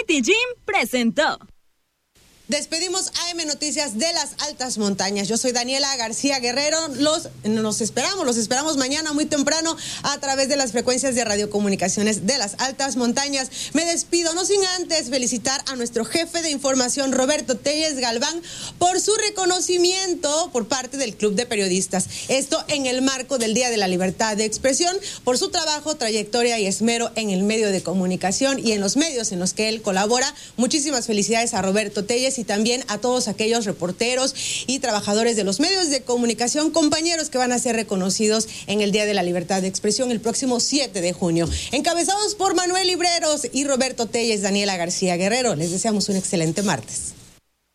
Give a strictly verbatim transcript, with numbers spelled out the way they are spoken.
City Gym presentó. Despedimos A M Noticias de las Altas Montañas. Yo soy Daniela García Guerrero. Los, nos esperamos, los esperamos mañana muy temprano a través de las frecuencias de radiocomunicaciones de las Altas Montañas. Me despido, no sin antes felicitar a nuestro jefe de información, Roberto Telles Galván, por su reconocimiento por parte del Club de Periodistas. Esto en el marco del Día de la Libertad de Expresión, por su trabajo, trayectoria y esmero en el medio de comunicación y en los medios en los que él colabora. Muchísimas felicidades a Roberto Telles y también a todos aquellos reporteros y trabajadores de los medios de comunicación, compañeros que van a ser reconocidos en el Día de la Libertad de Expresión el próximo siete de junio. Encabezados por Manuel Libreros y Roberto Telles, Daniela García Guerrero. Les deseamos un excelente martes.